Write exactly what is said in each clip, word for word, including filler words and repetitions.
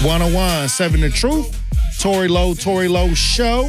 one oh one point seven The Truth. Tory Lowe, Tory Lowe Show.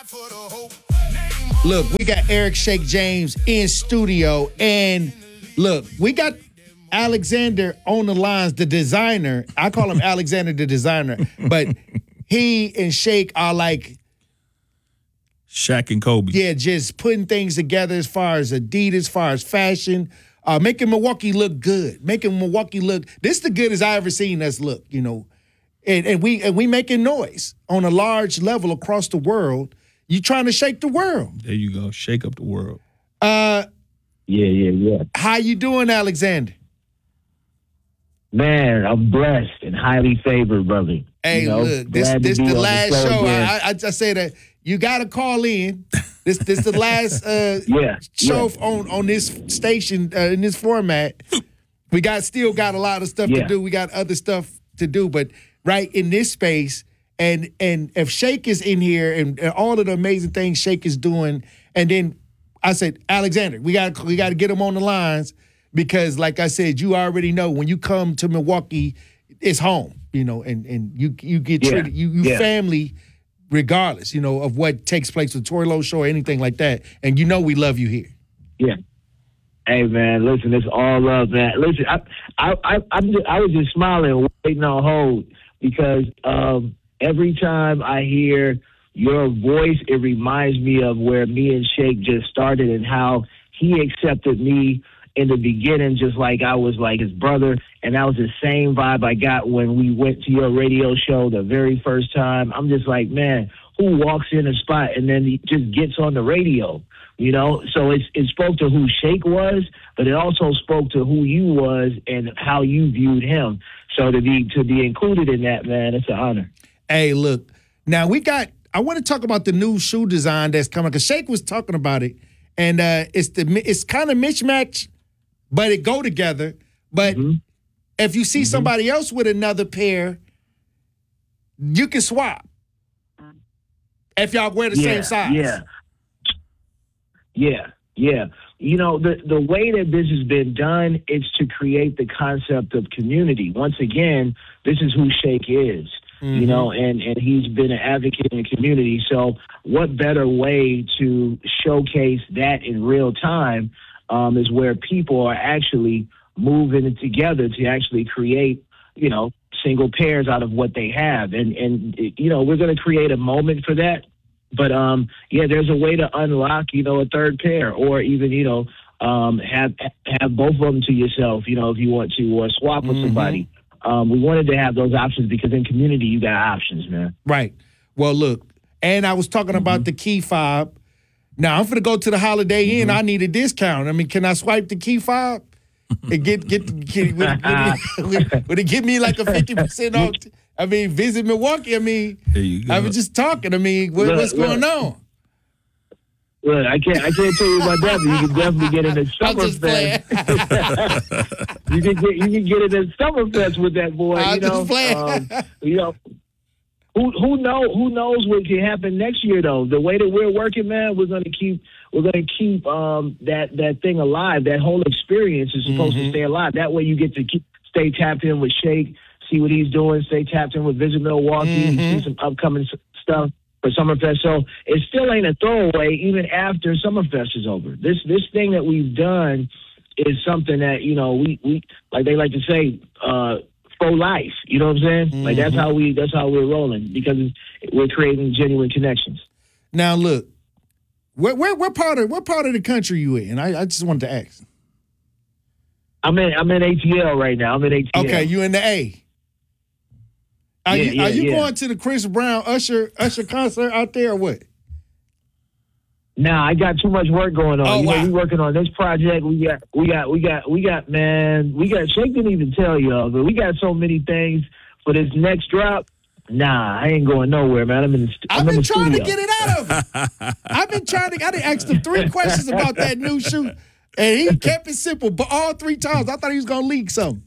Look, we got Eric Shake James in studio. And look, we got Alexander on the lines, the designer. I call him Alexander the designer. But he and Shake are like, Shaq and Kobe. yeah, just putting things together as far as Adidas, as far as fashion, uh, making Milwaukee look good, making Milwaukee look. This is the goodest I ever seen us look, you know, and and we and we making noise on a large level across the world. You trying to shake the world. There you go, shake up the world. Uh, Yeah, yeah, yeah. how you doing, Alexander? Man, I'm blessed and highly favored, brother. Hey, You know, look, this glad to this be the on last show show. again. I, I, I just say that you got to call in. This this the last uh, Yeah, show yeah. on on this station uh, in this format. We got still got a lot of stuff to Yeah. do. We got other stuff to do, but right in this space, and and if Shake is in here and, and all of the amazing things Shake is doing, and then I said, Alexander, we got we got to get him on the lines because, like I said, you already know when you come to Milwaukee, it's home, you know, and and you you get Yeah, treated, you you yeah. family, regardless, you know, of what takes place with Tory Lowe Show or anything like that, and you know we love you here. Yeah. Hey man, listen, it's all love, man. Listen, I I I I'm just, I was just smiling, waiting on hold because um, every time I hear your voice, it reminds me of where me and Shake just started and how he accepted me in the beginning, just like I was like his brother, and that was the same vibe I got when we went to your radio show the very first time. I'm just like, man, who walks in a spot and then he just gets on the radio? You know, so it's, it spoke to who Shake was, but it also spoke to who you was and how you viewed him. So to be to be included in that, man, it's an honor. Hey, look, now we got, I want to talk about the new shoe design that's coming, because Shake was talking about it, and uh, it's the it's kind of mismatch, but it go together. But Mm-hmm. if you see somebody else with another pair, you can swap. If y'all wear the yeah, same size. Yeah. Yeah, yeah. You know, the the way that this has been done is to create the concept of community. Once again, this is who Shake is. You know, and, and he's been an advocate in the community. So what better way to showcase that in real time um, is where people are actually moving together to actually create, you know, single pairs out of what they have. And, and you know, we're going to create a moment for that. But, um, yeah, there's a way to unlock, you know, a third pair or even, you know, um, have have both of them to yourself, you know, if you want to, or swap with somebody. Um, we wanted to have those options because in community, you got options, man. Right. Well, look, and I was talking about the key fob. Now, I'm going to go to the Holiday Inn. I need a discount. I mean, can I swipe the key fob and get, get, get would, would, would, would it give me like a fifty percent off? I mean, visit Milwaukee. I mean, There you go. I was just talking. I mean, what, Look, what's going look. on? Look, I can't, I can't tell you about that, but you can definitely get in the I'm just Summerfest. you can get, you can get in the Summerfest with that boy. I'm you know, just playing. um, you know, who who know who knows what can happen next year though? The way that we're working, man, we're gonna keep we're gonna keep um, that that thing alive. That whole experience is supposed Mm-hmm. to stay alive. That way, you get to keep, stay tapped in with Shake, see what he's doing, stay tapped in with Visit Milwaukee, Mm-hmm. see some upcoming s- stuff for Summerfest. So it still ain't a throwaway even after Summerfest is over. This this thing that we've done is something that, you know, we, we like they like to say, uh, for life. You know what I'm saying? Mm-hmm. Like that's how we that's how we're rolling because it's, we're creating genuine connections. Now, look, where, where, what part of what part of the country you in? I, I just wanted to ask. I'm in I'm in A T L right now. I'm in A T L. Okay, you in the A. Are Yeah, you yeah, are you yeah. going to the Chris Brown Usher Usher concert out there or what? Nah, I got too much work going on. Oh, you know, wow. we working on this project. We got, we got, we got, we got, man, we got, Shake didn't even tell y'all, but we got so many things for this next drop. Nah, I ain't going nowhere, man. I'm in the, st- I'm I've in been the trying studio. to get it out of him. I've been trying to. I done asked him three questions about that new shoe, and he kept it simple. But all three times, I thought he was gonna leak something.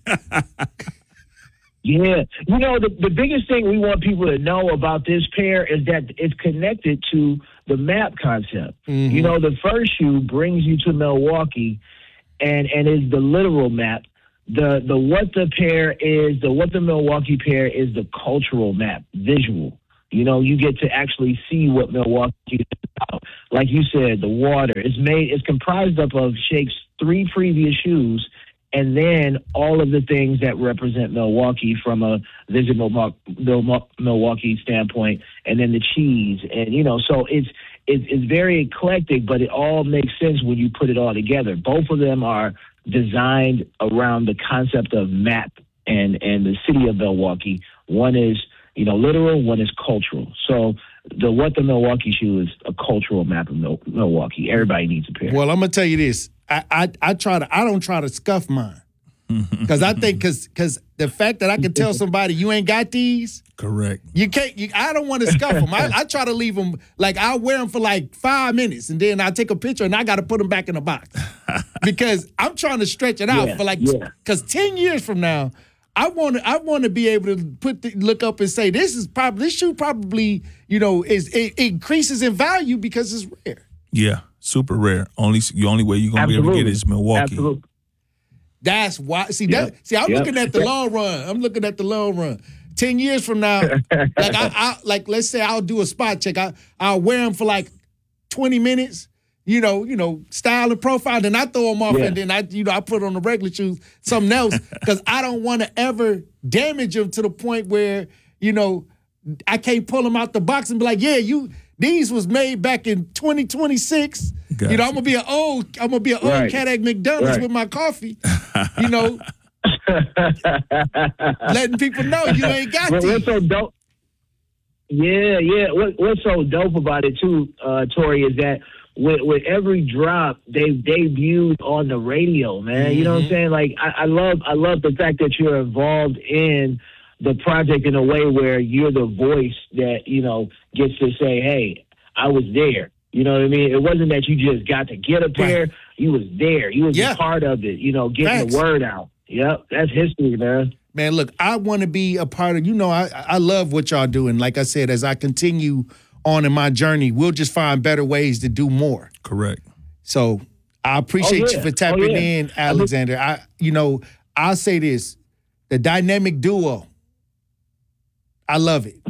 Yeah. You know, the, the biggest thing we want people to know about this pair is that it's connected to the map concept. Mm-hmm. You know, the first shoe brings you to Milwaukee and, and is the literal map. the the what the pair is, the what the Milwaukee pair is the cultural map, visual. You know, you get to actually see what Milwaukee is about. Like you said, the water is made, it's comprised up of Shake's three previous shoes, and then all of the things that represent Milwaukee from a Visit Milwaukee standpoint, and then the cheese. And, you know, so it's, it's, it's very eclectic, but it all makes sense when you put it all together. Both of them are designed around the concept of map and, and the city of Milwaukee. One is, you know, literal, one is cultural. So the What the Milwaukee shoe is a cultural map of Mil- Milwaukee. Everybody needs a pair. Well, I'm gonna tell you this. I I, I try to. I don't try to scuff mine because I think because because the fact that I can tell somebody you ain't got these. Correct. You can't. You, I don't want to scuff them. I, I try to leave them like I'll wear them for like five minutes and then I take a picture and I got to put them back in the box because I'm trying to stretch it out yeah, for like yeah. because ten years from now. I want to. I want to be able to put the, look up and say this is probably this shoe probably you know is it increases in value because it's rare. Yeah, super rare. Only the only way you're gonna Absolutely. be able to get it is Milwaukee. Absolutely. That's why. See Yep. that. See, I'm Yep. looking at the long run. I'm looking at the long run. Ten years from now, like I, I like let's say I'll do a spot check. I I'll wear them for like twenty minutes. You know, you know, style and profile. Then I throw them off, Yeah. and then I, you know, I put on the regular shoes, something else, because I don't want to ever damage them to the point where you know I can't pull them out the box and be like, yeah, you these was made back in twenty twenty-six. Gotcha. You know, I'm gonna be an old, I'm gonna be an old Right. cat at McDonald's Right. with my coffee. You know, letting people know you ain't got What- these. what's so dope? Yeah, yeah. What, what's so dope about it too, uh, Tori, is that with, with every drop they've debuted on the radio, man. Mm-hmm. You know what I'm saying? Like I, I love, I love the fact that you're involved in the project in a way where you're the voice that you know gets to say, "Hey, I was there." You know what I mean? It wasn't that you just got to get a pair; Right. you was there. You was Yeah. a part of it. You know, getting Facts. the word out. Yep, that's history, man. Man, look, I want to be a part of, you know, I, I love what y'all doing. Like I said, as I continue on in my journey, we'll just find better ways to do more. Correct. So I appreciate Oh, yeah. you for tapping Oh, yeah. in, Alexander. I, you know, I'll say this, the dynamic duo, I love it.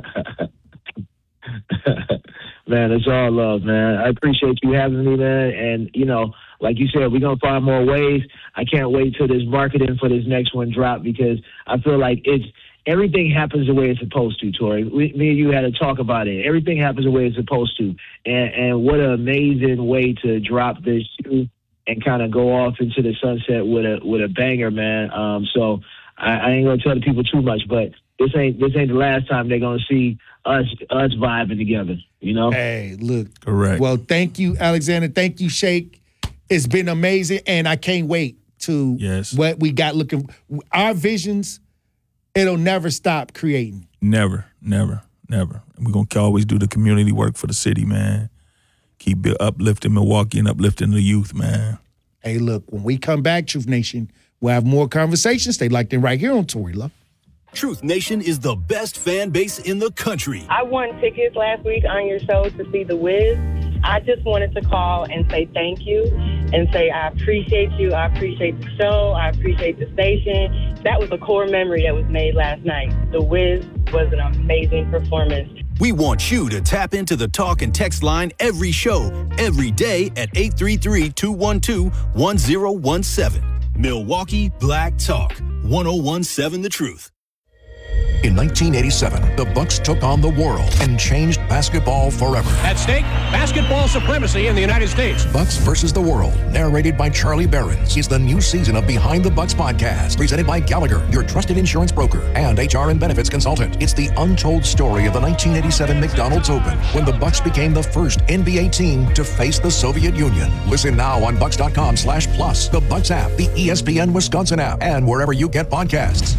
Man, it's all love, man. I appreciate you having me, man. And, you know, like you said, we're going to find more ways. I can't wait till this marketing for this next one drop because I feel like it's everything happens the way it's supposed to, Tori. We, me and you had to talk about it. Everything happens the way it's supposed to. And, and what an amazing way to drop this shoe and kind of go off into the sunset with a with a banger, man. Um, so I, I ain't going to tell the people too much, but this ain't this ain't the last time they're going to see us us vibing together, you know? Hey, look. Correct. Well, thank you, Alexander. Thank you, Shake. It's been amazing, and I can't wait to Yes. what we got looking. Our visions, it'll never stop creating. Never, never, never. We're going to always do the community work for the city, man. Keep bu- uplifting Milwaukee and uplifting the youth, man. Hey, look, when we come back, Truth Nation, we'll have more conversations. Stay locked in right here on Tory Love. Truth Nation is the best fan base in the country. I won tickets last week on your show to see The Wiz. I just wanted to call and say thank you and say I appreciate you. I appreciate the show. I appreciate the station. That was a core memory that was made last night. The Wiz was an amazing performance. We want you to tap into the talk and text line every show, every day at eight three three, two one two, one zero one seven. Milwaukee Black Talk, one oh one seven The Truth. In nineteen eighty-seven, the Bucks took on the world and changed basketball forever. At stake, basketball supremacy in the United States. Bucks versus the World, narrated by Charlie Behrens, is the new season of Behind the Bucks podcast, presented by Gallagher, your trusted insurance broker and H R and benefits consultant. It's the untold story of the nineteen eighty-seven McDonald's Open, when the Bucks became the first N B A team to face the Soviet Union. Listen now on Bucks.com slash plus, the Bucks app, the E S P N Wisconsin app, and wherever you get podcasts.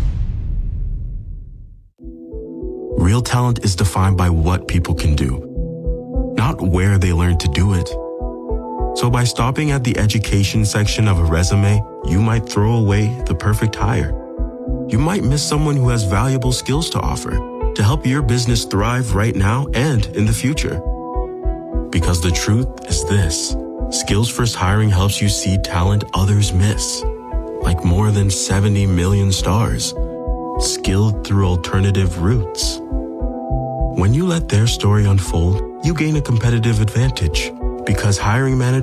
Real talent is defined by what people can do, not where they learn to do it. So by stopping at the education section of a resume, you might throw away the perfect hire. You might miss someone who has valuable skills to offer to help your business thrive right now and in the future. Because the truth is this: Skills First Hiring helps you see talent others miss. like more than seventy million stars, skilled through alternative routes. When you let their story unfold, you gain a competitive advantage because hiring managers